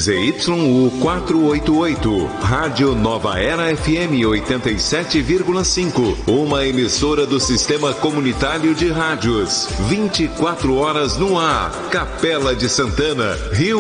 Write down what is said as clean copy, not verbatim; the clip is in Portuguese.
ZYU 488, Rádio Nova Era FM 87,5, uma emissora do Sistema Comunitário de Rádios, 24 horas no ar, Capela de Santana, Rio